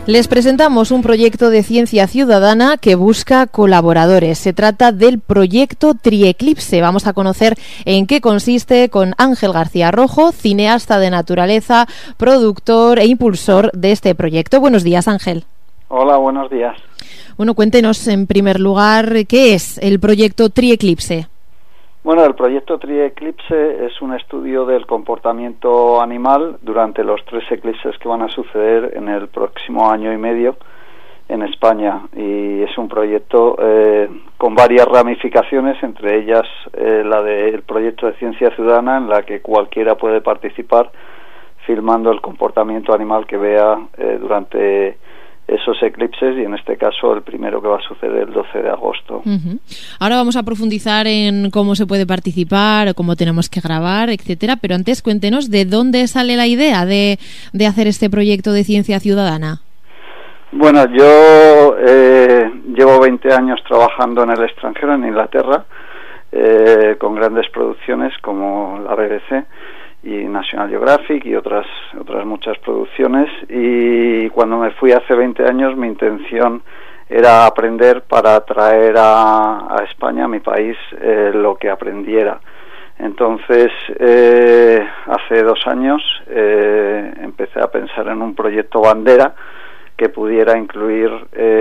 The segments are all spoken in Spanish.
Les presentamos un proyecto de ciencia ciudadana que busca colaboradores. Se trata del proyecto Trieclipse. Vamos a conocer en qué consiste con Ángel García Rojo, cineasta de naturaleza, productor e impulsor de este proyecto. Buenos días, Ángel. Hola, buenos días. Bueno, cuéntenos en primer lugar qué es el proyecto Trieclipse. Bueno, el proyecto Trieclipse es un estudio del comportamiento animal durante los 3 eclipses que van a suceder en el próximo año y medio en España, y es un proyecto con varias ramificaciones, entre ellas la del proyecto de ciencia ciudadana, en la que cualquiera puede participar filmando el comportamiento animal que vea durante esos eclipses, y en este caso el primero que va a suceder el 12 de agosto. Ahora vamos a profundizar en cómo se puede participar, cómo tenemos que grabar, etcétera, pero antes cuéntenos de dónde sale la idea de hacer este proyecto de ciencia ciudadana. Bueno, yo llevo 20 años trabajando en el extranjero, en Inglaterra, con grandes producciones como la BBC y National Geographic y otras muchas producciones, y cuando me fui hace 20 años mi intención era aprender para traer a España, a mi país, lo que aprendiera. Entonces, hace 2 años empecé a pensar en un proyecto bandera que pudiera incluir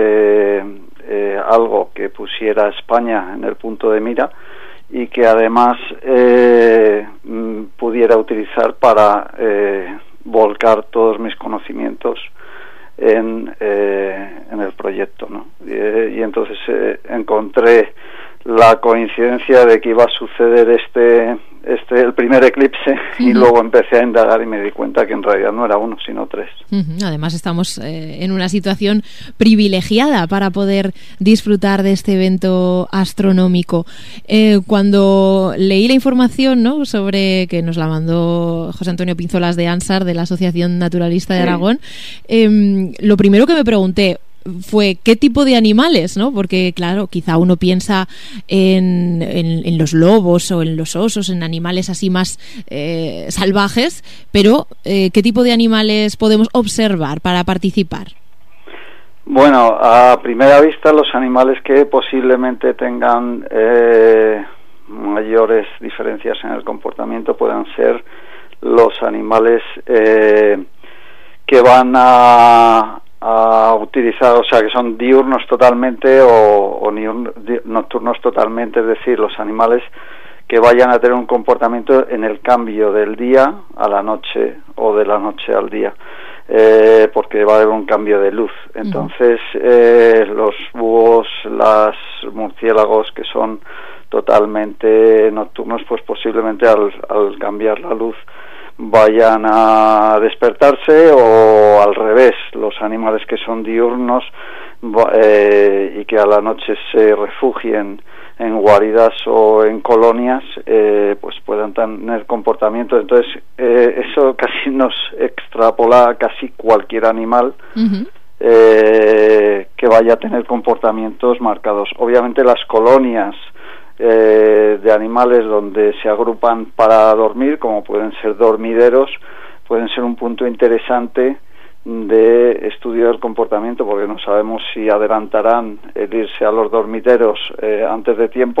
algo que pusiera a España en el punto de mira, y que además pudiera utilizar para volcar todos mis conocimientos en el proyecto, ¿no? Y entonces encontré la coincidencia de que iba a suceder el primer eclipse, y luego empecé a indagar y me di cuenta que en realidad no era 1, sino 3. Además estamos en una situación privilegiada para poder disfrutar de este evento astronómico. Cuando leí la información, ¿no?, sobre que nos la mandó José Antonio Pinzolas de ANSAR, de la Asociación Naturalista de Aragón, lo primero que me pregunté fue qué tipo de animales, ¿no? Porque, claro, quizá uno piensa en los lobos o en los osos, en animales así más salvajes, pero ¿qué tipo de animales podemos observar para participar? Bueno, a primera vista los animales que posiblemente tengan mayores diferencias en el comportamiento puedan ser los animales que van a utilizar, o sea, que son diurnos totalmente o nocturnos totalmente, es decir, los animales que vayan a tener un comportamiento en el cambio del día a la noche o de la noche al día, porque va a haber un cambio de luz. Entonces, los búhos, los murciélagos que son totalmente nocturnos, pues posiblemente al cambiar la luz vayan a despertarse, o al revés, los animales que son diurnos y que a la noche se refugien en guaridas o en colonias, pues puedan tener comportamiento. Entonces eso casi nos extrapola a casi cualquier animal que vaya a tener comportamientos marcados. Obviamente las colonias de animales donde se agrupan para dormir, como pueden ser dormideros, pueden ser un punto interesante de estudio del comportamiento, porque no sabemos si adelantarán el irse a los dormiteros antes de tiempo